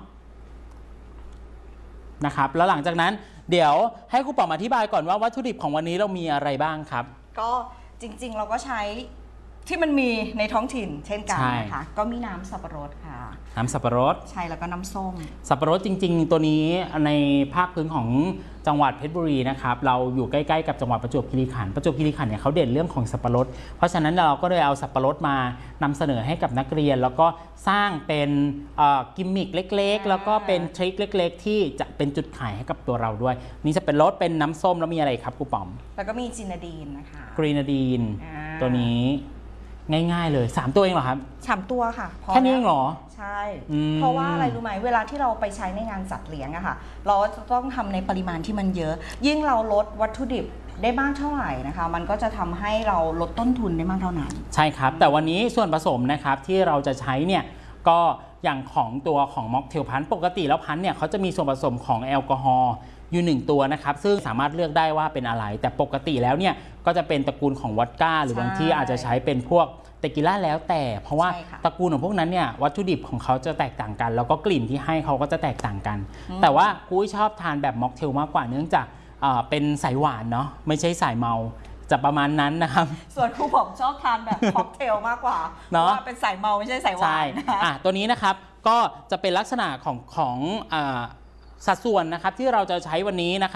นะครับแล้วหลังจากนั้นเดี๋ยวให้ครูป๋อมอธิบายก่อนว่าวัตถุดิบของวันนี้เรามีอะไรบ้างครับ
ก็จริงๆเราก็ใช้ที่มันมีในท้องถิ่นเช่นกันนะคะก็มีน้ำสับปะรดค่ะ
น้ำสับปะรด
ใช่แล้วก็น้ำส้ม
สับปะรดจริงๆตัวนี้ในภาคพื้นของจังหวัดเพชรบุรีนะครับเราอยู่ใกล้ๆกับจังหวัดประจวบคีรีขันธ์ประจวบคีรีขันธ์เนี่ยเขาเด่นเรื่องของสับปะรดเพราะฉะนั้นเราก็เลยเอาสับปะรดมานำเสนอให้กับนักเรียนแล้วก็สร้างเป็นกิมมิคเล็กๆแล้วก็เป็นทริคเล็กๆที่จะเป็นจุดขายให้กับตัวเราด้วยนี่จะเป็นรสเป็นน้ำส้มแล้วมีอะไรครับครูป๋อม
แล้วก็มีจินาดีนนะคะ
กรีนาดีนตัวนี้ง่ายๆเลยสามตัวเองเหรอครับ
สามตัวค่ะ
แค่นี้เองเหรอ
ใช่เพราะว่าอะไรรู้ไหมเวลาที่เราไปใช้ในงานจัดเลี้ยงอะค่ะเราจะต้องทำในปริมาณที่มันเยอะยิ่งเราลดวัตถุดิบได้มากเท่าไหร่นะคะมันก็จะทำให้เราลดต้นทุนได้มากเท่านั้น
ใช่ครับแต่วันนี้ส่วนผสมนะครับที่เราจะใช้เนี่ยก็อย่างของตัวของม็อกเทลพันปกติแล้วพันเนี่ยเขาจะมีส่วนผสมของแอลกอฮอล์อยู่หนึ่งตัวนะครับซึ่งสามารถเลือกได้ว่าเป็นอะไรแต่ปกติแล้วเนี่ยก็จะเป็นตระกูลของวอดก้าหรือบางที่อาจจะใช้เป็นพวกเตกิล่าแล้วแต่เพราะว่าตระกูลของพวกนั้นเนี่ยวัตถุดิบของเขาจะแตกต่างกันแล้วก็กลิ่นที่ให้เขาก็จะแตกต่างกันแต่ว่ากุ้ยชอบทานแบบม็อกเทลมากกว่าเนื่องจากเป็นสายหวานเนาะไม่ใช่สายเมาจะประมาณนั้นนะครับ
ส่วนครูผมชอบทานแบบค็อกเทลมากกว่าเนาะเป็นสายเมาไม่ใช่สายหวาน
อ่ะตัวนี้นะครับก็จะเป็นลักษณะของของสัดส่วนนะครับที่เราจะใช้วันนี้นะครับ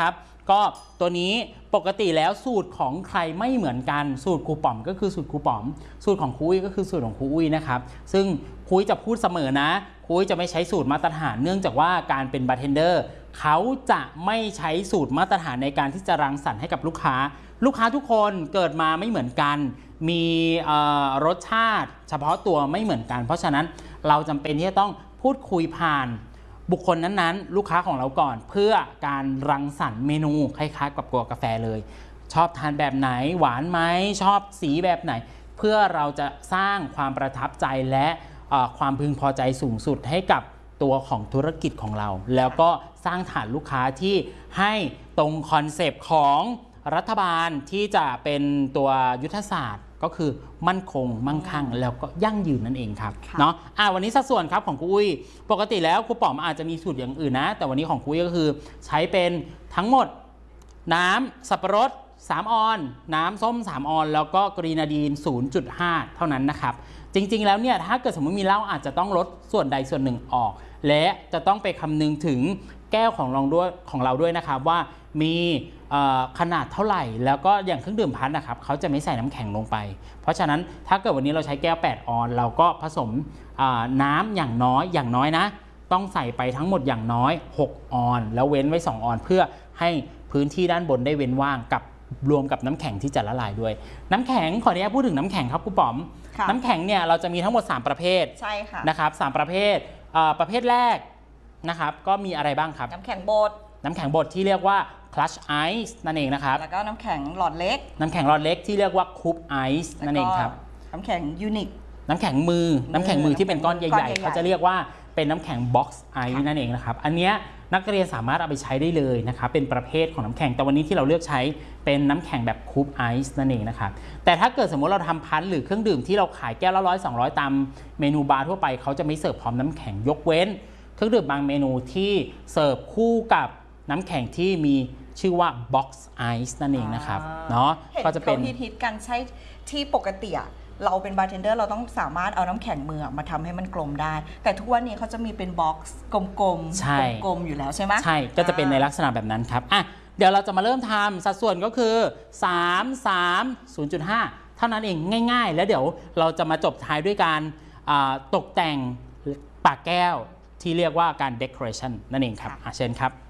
ก็ตัวนี้ปกติแล้วสูตรของใครไม่เหมือนกันสูตรครูป๋อมก็คือสูตรครูป๋อมสูตรของครูอุ้ยก็คือสูตรของครูอุ้ยนะครับซึ่งครูอุ้ยจะพูดเสมอนะครูอุ้ยจะไม่ใช้สูตรมาตรฐานเนื่องจากว่าการเป็นบาร์เทนเดอร์เขาจะไม่ใช้สูตรมาตรฐานในการที่จะรังสรรค์ให้กับลูกค้าลูกค้าทุกคนเกิดมาไม่เหมือนกันมีรสชาติเฉพาะตัวไม่เหมือนกันเพราะฉะนั้นเราจำเป็นที่จะต้องพูดคุยผ่านบุคคลนั้นๆลูกค้าของเราก่อนเพื่อการรังสรรค์เมนูคล้ายๆกับตัวกาแฟเลยชอบทานแบบไหนหวานไหมชอบสีแบบไหนเพื่อเราจะสร้างความประทับใจและความพึงพอใจสูงสุดให้กับตัวของธุรกิจของเราแล้วก็สร้างฐานลูกค้าที่ให้ตรงคอนเซปต์ของรัฐบาลที่จะเป็นตัวยุทธศาสตร์ก็คือมั่นคงมั่งคั่งแล้วก็ยั่งยืนนั่นเองครับเนาะอ่าวันนี้สัดส่วนครับของครูอุ้ยปกติแล้วครูป๋อมอาจจะมีสูตรอย่างอื่นนะแต่วันนี้ของครูอุ้ยก็คือใช้เป็นทั้งหมดน้ำสับปะรดสามออนน้ำส้มสามออนแล้วก็กรีนาดีน ศูนย์จุดห้า เท่านั้นนะครับจริงๆแล้วเนี่ยถ้าเกิดสมมติมีเหล้าอาจจะต้องลดส่วนใดส่วนหนึ่งออกและจะต้องไปคำนึงถึงแก้วของเราด้วยของเราด้วยนะครับว่ามีขนาดเท่าไหร่แล้วก็อย่างเครื่องดื่มพันนะครับเขาจะไม่ใส่น้ำแข็งลงไปเพราะฉะนั้นถ้าเกิดวันนี้เราใช้แก้วแปดออนเราก็ผสมน้ำอย่างน้อยอย่างน้อยนะต้องใส่ไปทั้งหมดอย่างน้อยหกออนแล้วเว้นไว้สองออนเพื่อให้พื้นที่ด้านบนได้เว้นว่างกับรวมกับน้ำแข็งที่จะละลายด้วยน้ำแข็งขออนุญาตพูดถึงน้ำแข็งครับครูป๋อมน้ำแข็งเนี่ยเราจะมีทั้งหมดสามประเภทใช่ค่ะนะครับสามประเภทประเภทแรกนะครับก็มีอะไรบ้างครับน้ำแข็งบดน้ำแข็งบดที่เรียกว่า Crush Ice นั่นเองนะครับแล้วก็น้ำแข็งหลอดเล็กน้ำแข็งหลอดเล็กที่เรียกว่า Cube Ice นั่นเองครับน้ำแข็งยูนิคน้ำแข็งมือน้ำแข็งมือที่เป็นก้อนใหญ่ๆเขาจะเรียกว่าเป็นน้ำแข็ง Box Ice นั่นเองนะครับอันนี้นักเรียนสามารถเอาไปใช้ได้เลยนะครับเป็นประเภทของน้ำแข็งแต่วันนี้ที่เราเลือกใช้เป็นน้ำแข็งแบบ Cube Ice นั่นเองนะครับแต่ถ้าเกิดสมมติเราทำพันหรือเครื่องดื่มที่เราขายแก้วละร้อยสองร้อยตามเมนูบาร์ทั่วไปเขาจะไม่เสิร์ฟพร้อมน้ำแข็งยกเว้นเครื่องดื่มบางเมนูที่เสิร์ฟคู่กับน้ำแข็งที่มีชื่อว่า Box Ice นั่นเองนะครับเนาะก็จะเป็นเขาฮิตๆกันใช้ที่ปกติเราเป็นบาร์เทนเดอร์เราต้องสามารถเอาน้ำแข็งมือมาทำให้มันกลมได้แต่ทุกวันนี้เขาจะมีเป็นบ็อกซ์กลมๆกลมๆอยู่แล้วใช่ไหมใช่ก็จะเป็นในลักษณะแบบนั้นครับอ่ะเดี๋ยวเราจะมาเริ่มทำสัดส่วนก็คือสาม สาม ศูนย์จุดห้า เท่านั้นเองง่ายๆแล้วเดี๋ยวเราจะมาจบท้ายด้วยการตกแต่งปากแก้วที่เรียกว่าการ decoration นั่นเองครับเชิญครับ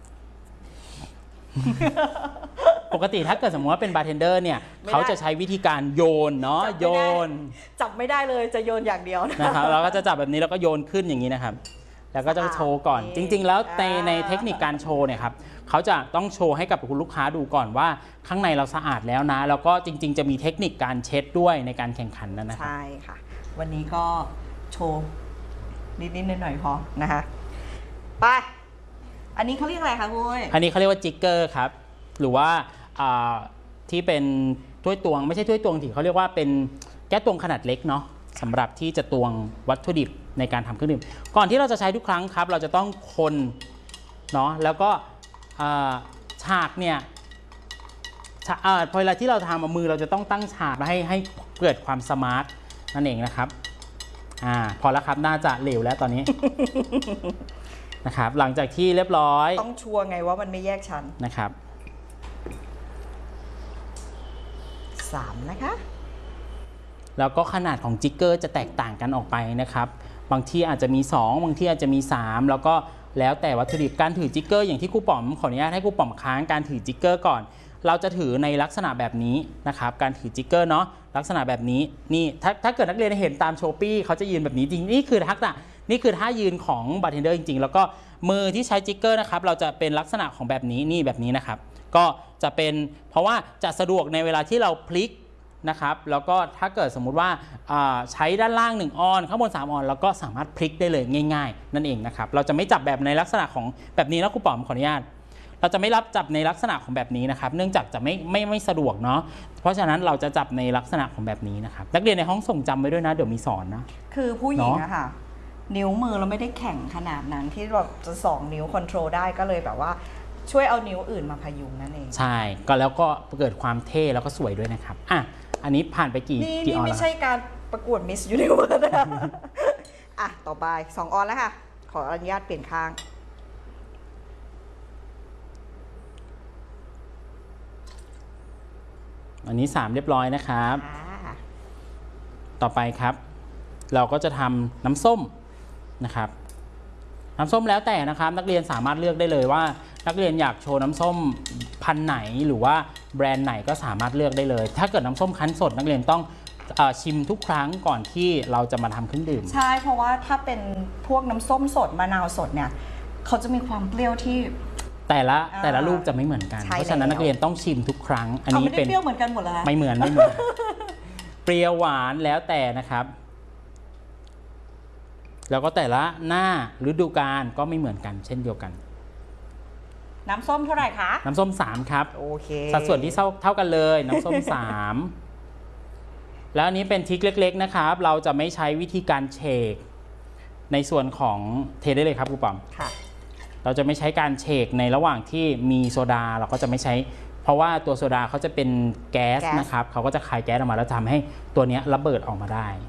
ปกติถ้าเกิดสมมติว่าเป็นบาร์เทนเดอร์เนี่ยเขาจะใช้วิธีการโยนเนาะโยนจับไม่ได้เลยจะโยนอย่างเดียวนะครับเราก็จะจับแบบนี้แล้วก็โยนขึ้นอย่างนี้นะครับแล้วก็จะโชว์ก่อนจริงๆแล้วในในเทคนิคการโชว์เนี่ยครับเขาจะต้องโชว์ให้กับคุณลูกค้าดูก่อนว่าข้างในเราสะอาดแล้วนะแล้วก็จริงๆจะมีเทคนิคการเช็ดด้วยในการแข่งขันนั่นนะครับใช่ค่ะวันนี้ก็โชว์นิดๆหน่อยๆพอนะคะไปอันนี้เขาเรียกอะไรคะคุณอันนี้เขาเรียกว่าจิกเกอร์ครับหรือว่าที่เป็นถ้วยตวงไม่ใช่ถ้วยตวงที่เขาเรียกว่าเป็นแก้วตวงขนาดเล็กเนาะสำหรับที่จะตวงวัตถุดิบในการทำเครื่องดื่มก่อนที่เราจะใช้ทุกครั้งครับเราจะต้องคนเนาะแล้วก็ฉากเนี่ยพอเวลาที่เราทำมือเราจะต้องตั้งฉากให้ให้เกิดความสมาร์ทนั่นเองนะครับอ่าพอแล้วครับน่าจะเหลวแล้วตอนนี้นะครับหลังจากที่เรียบร้อยต้องชัวร์ไงว่ามันไม่แยกชั้นนะครับสามนะคะแล้วก็ขนาดของจิกเกอร์จะแตกต่างกันออกไปนะครับบางที่อาจจะมีสองบางที่อาจจะมีสามแล้วก็แล้วแต่วัตถุดิบการถือจิกเกอร์อย่างที่ครูป๋อมขออนุญาตให้ครูป๋อมค้างการถือจิกเกอร์ก่อนเราจะถือในลักษณะแบบนี้นะครับการถือจิกเกอร์เนาะลักษณะแบบนี้นี่ถ้าถ้าเกิดนักเรียนเห็นตามโชปี้เขาจะยืนแบบนี้จริงนี่คือทักษะนี่คือท่ายืนของบาร์เทนเดอร์จริงๆแล้วก็มือที่ใช้จิกเกอร์นะครับเราจะเป็นลักษณะของแบบนี้นี่แบบนี้นะครับก็จะเป็นเพราะว่าจะสะดวกในเวลาที่เราพลิกนะครับแล้วก็ถ้าเกิดสมมุติว่าใช้ด้านล่างหนึ่งออนข้างบนสามออนแล้วก็สามารถพลิกได้เลยง่ายๆนั่นเองนะครับเราจะไม่จับแบบในลักษณะของแบบนี้นะครูป๋อมขออนุญาตเราจะไม่รับจับในลักษณะของแบบนี้นะครับเนื่องจากจะไม่ไม่ไม่สะดวกเนาะเพราะฉะนั้นเราจะจับในลักษณะของแบบนี้นะครับนักเรียนในห้องส่งจำไว้ด้วยนะเดี๋ยวมีสอนนะคือผู้หญิงอะค่ะนิ้วมือเราไม่ได้แข็งขนาดนั้นที่เราจะสองนิ้วคอนโทรลได้ก็เลยแบบว่าช่วยเอานิ้วอื่นมาพยุงนั่นเองใช่ก็แล้วก็เกิดความเท่แล้วก็สวยด้วยนะครับอ่ะอันนี้ผ่านไปกี่กี่ออนแล้วนี่ไม่ใช่การประกวดมิสยูนิเวิร์สนะอ่ะต่อไปสองออนแล้วค่ะขออนุญาตเปลี่ยนข้างอันนี้สามเรียบร้อยนะครับ
ค่ะ
ต่อไปครับ เราก็จะทำน้ำส้มนะครับน้ำส้มแล้วแต่นะครับนักเรียนสามารถเลือกได้เลยว่านักเรียนอยากโชว์น้ำส้มพันธุ์ไหนหรือว่าแบรนด์ไหนก็สามารถเลือกได้เลย ถ้าเกิดน้ำส้มคั้นสดนักเรียนต้องเอ่อชิมทุกครั้งก่อนที่เราจะมาทำเครื่องดื่ม
ใช่เพราะว่าถ้าเป็นพวกน้ำส้มสดมะนาวสดเนี่ยเขาจะมีความเปรี้ยวที่
แต่ละแต่ละลูกจะไม่เหมือนกันเพราะฉะนั้นนักเรียนต้องชิมทุกครั้งอันนี้เป็น
เปรี้ยวเหมือนกันหมดแล้ว
ไม่เหมือนไม่เหมือน เปรี้ยวหวานแล้วแต่นะครับแล้วก็แต่ละหน้าฤดูกาลก็ไม่เหมือนกันเช่นเดียวกัน
น้ำส้มเท่าไหร่คะ
น้ำส้มสามครับ
โอเค
สัดส่วนที่เท่าเท่ากันเลยน้ำส้มสามแล้วอันนี้เป็นทริคเล็กๆนะครับเราจะไม่ใช้วิธีการเชคในส่วนของเทได้เลยครับครูปอม
ค่ะ
เราจะไม่ใช้การเชคในระหว่างที่มีโซดาเราก็จะไม่ใช้เพราะว่าตัวโซดาเขาจะเป็นแก๊สนะครับเขาก็จะคายแก๊สออกมาแล้วทำให้ตัวนี้ระเบิดออกมาได้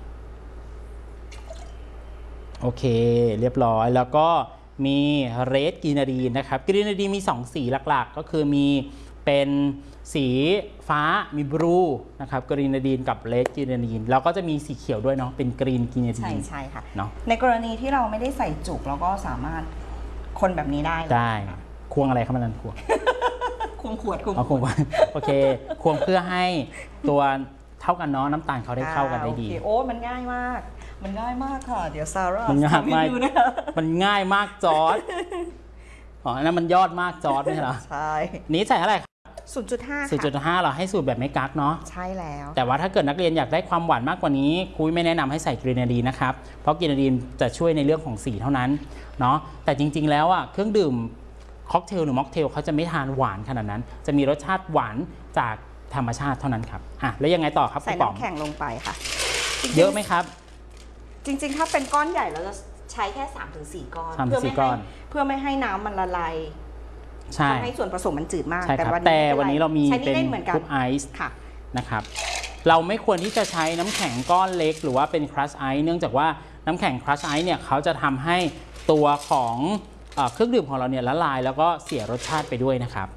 โอเคเรียบร้อยแล้วก็มีเรดกรีนาดีนนะครับกรีนาดีนมีสองสีหลักๆก็คือมีเป็นสีฟ้ามีบลูนะครับกรีนาดีนกับเรดกรีนาดีนแล้วก็จะมีสีเขียวด้วยเนาะเป็นกรีนกรีนาดีน
ใช่ใช่ค่ะ
เนาะ
ในกรณีที่เราไม่ได้ใส่จุกเราก็สามารถคนแบบนี้ได้
ได้ควงอะไรครับมันนั่นควง
ควงขวดควง
ขวดโอเคควงเพื่อให้ตัวเท่ากันเนาะน้ำตาลเขาได้เข้ากันได้ดี
โอ้มันง่ายมากมันง่ายมากค่ะเดี๋ยวซาร่า
มันง่ายมากมันง่ายมากจอร์จอ๋อนั่นมันยอดมากจอร์จไม่ใช่เหรอ
ใช่
นี้ใส่อะไรครับ
ศูนย์จุดห้า
ศูนย์จุดห้าเราให้สูตรแบบไม่กักเนาะ
ใช่แล้ว
แต่ว่าถ้าเกิดนักเรียนอยากได้ความหวานมากกว่านี้ครูไม่แนะนำให้ใส่กรีนาดีนนะครับเพราะกรีนาดีนจะช่วยในเรื่องของสีเท่านั้นเนาะแต่จริงๆแล้วอ่ะเครื่องดื่มค็อกเทลหรือม็อกเทลเขาจะไม่ทานหวานขนาดนั้นจะมีรสชาติหวานจากธรรมชาติเท่านั้นครับอ่ะแล้วยังไงต่อครับ
ใส่น้ำแข็งลงไปค่ะ
เยอะไหมครับ
จริงๆถ้าเป็นก้อนใหญ่เราจะใช้แค่ สามถึงสี่ ก้อน
เพื่อไม่ให้
เพื่อไม่ให้น้ำมันละลาย
ใช่
ให้ส่วนผสมมันจืดมาก
แต่วันแต่วันนี้เรามีเป็นคุกไอซ์นะครับเราไม่ควรที่จะใช้น้ำแข็งก้อนเล็กหรือว่าเป็นครัชไอซ์เนื่องจากว่าน้ำแข็งครัชไอซ์เนี่ยเขาจะทำให้ตัวของเครื่องดื่มของเราเนี่ยละลายแล้วก็เสียรสชาติไปด้วยนะครับ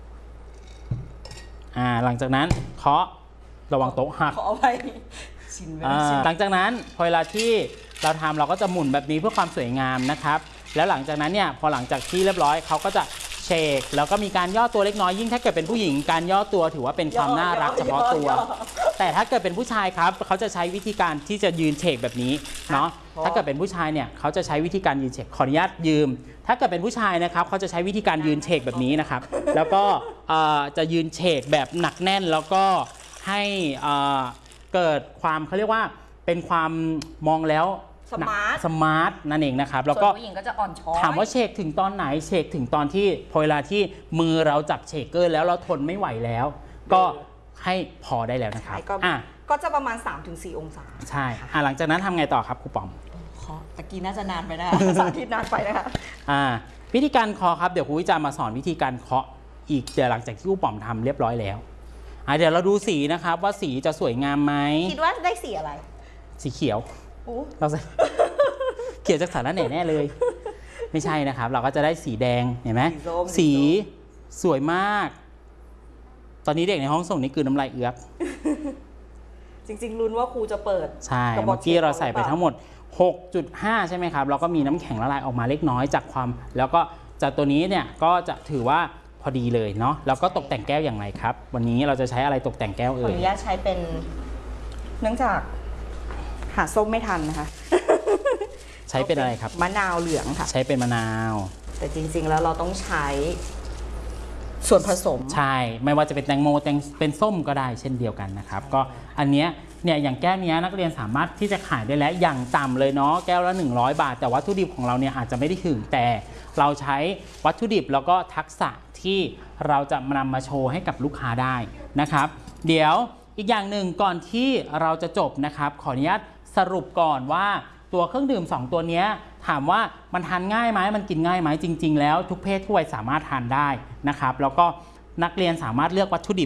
อ่าหลังจากนั้นเคาะระวังโต๊ะหัก
เคาะไว้
หลังจากนั้นพอเวลาที่เราทำเราก็จะหมุนแบบนี้เพื่อความสวยงามนะครับแล้วหลังจากนั้นเนี่ยพอหลังจากที่เรียบร้อยเขาก็จะเชคแล้วก็มีการย่อตัวเล็กน้อยยิ่งถ้าเกิดเป็นผู้หญิงการย่อตัวถือว่าเป็นความน่ารักเฉพาะตัวแต่ถ้าเกิดเป็นผู้ชายครับเขาจะใช้วิธีการที่จะยืนเชคแบบนี้เนาะถ้าเกิดเป็นผู้ชายเนี่ยเขาจะใช้วิธีการยืนเชคขออนุญาตยืมถ้าเกิดเป็นผู้ชายนะครับเขาจะใช้วิธีการยืนเชคแบบนี้นะครับแล้วก็จะยืนเชคแบบหนักแน่นแล้วก็ให้เกิดความเขาเรียกว่าเป็นความมองแล้ว
สมาร์ท
สมาร์ทนั่นเองนะครับแล้วก็
ผู้หญิงก็จะอ่อนช้อย
ถามว่าเชคถึงตอนไหนเชคถึงตอนที่พอเวลาที่มือเราจับเชคเกอร์แล้วเราทนไม่ไหวแล้วก็ให้พอได้แล้วนะครับ
อ่ะก็จะประมาณ สามถึงสี่ องศา
ใช่อ่ะหลังจากนั้นทำไงต่อครับครูปอม
เคาะตะกี้น่าจะนานไปนะสาธิตนานไปนะคะ
อ่าวิธีการเคาะครับเดี๋ยวครูจะมาสอนวิธีการเคาะอีกเดี๋ยวหลังจากที่ครูปอมทำเรียบร้อยแล้วอ่ะเดี๋ยวเราดูสีนะครับว่าสีจะสวยงามไหม
คิดว่าได้สีอะไร
สีเขียวเราใส่เขียวจากสารแหน่แน่เลยไม่ใช่นะครับเราก็จะได้สีแดงเห็นไหมสีสวยมากตอนนี้เด็กในห้องส่งนี่คือน้ำลายเอื้อก
จริงๆลุ้นว่าครูจะเปิด
ใช่เมื่อกี้เราใส่ไปทั้งหมด หกจุดห้า ใช่ไหมครับเราก็มีน้ำแข็งละลายออกมาเล็กน้อยจากความแล้วก็จากตัวนี้เนี่ยก็จะถือว่าพอดีเลยเนาะแล้วก็ตกแต่งแก้วอย่างไรครับวันนี้เราจะใช้อะไรตกแต่งแก้วเอ่ย
ขออนุญาตใช้เป็นเนื่องจากหาส้มไม่ทันนะคะ
ใช้เป็นอะไรครับ
มะนาวเหลืองค่ะ
ใช้เป็นมะนาว
แต่จริงๆแล้วเราต้องใช้ส่วนผสม
ใช่ไม่ว่าจะเป็นแตงโมแตงเป็นส้มก็ได้เช่นเดียวกันนะครับก็อันเนี้ยเนี่ยอย่างแก้วนี้นักเรียนสามารถที่จะขายได้แล้วอย่างต่ำเลยเนาะแก้วละหนึ่งร้อยบาทแต่วัตถุดิบของเราเนี่ยอาจจะไม่ได้ถึงแต่เราใช้วัตถุดิบแล้วก็ทักษะที่เราจะนำมาโชว์ให้กับลูกค้าได้นะครับเดี๋ยวอีกอย่างหนึ่งก่อนที่เราจะจบนะครับขออนุญาตสรุปก่อนว่าตัวเครื่องดื่มสองตัวนี้ถามว่ามันทานง่ายไหมมันกินง่ายไหมจริงๆแล้วทุกเพศทุกวัยสามารถทานได้นะครับแล้วก็นักเรียนสามารถเลือกวัตถุดิบ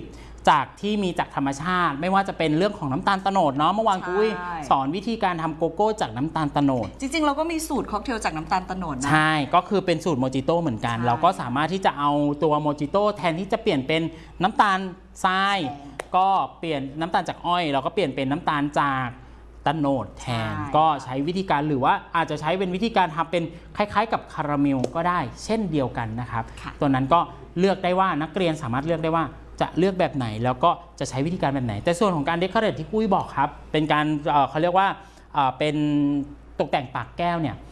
จากที่มีจากธรรมชาติไม่ว่าจะเป็นเรื่องของน้ำตาลโตนดเนาะเมื่อวานกุ้ยสอนวิธีการทำโกโก้จากน้ำตาลโตนด
จริงๆเราก็มีสูตรค็อกเทลจากน้ำตาลโตนดนะ
ใช่ก็คือเป็นสูตรโมจิโต้เหมือนกันเราก็สามารถที่จะเอาตัวโมจิโต้แทนที่จะเปลี่ยนเป็นน้ำตาลทรายก็เปลี่ยนน้ำตาลจากอ้อยเราก็เปลี่ยนเป็นน้ำตาลจากโตนดแทนก็ใช้วิธีการหรือว่าอาจจะใช้เป็นวิธีการทำเป็นคล้ายๆกับคาราเมลก็ได้เช่นเดียวกันนะครับตัวนั้นก็เลือกได้ว่านักเรียนสามารถเลือกได้ว่าจะเลือกแบบไหนแล้วก็จะใช้วิธีการแบบไหนแต่ส่วนของการเดคอเรทที่กุ้ยบอกครับเป็นการ เอ่อ เขาเรียกว่าเป็นตกแต่งปากแก้วเนี่ย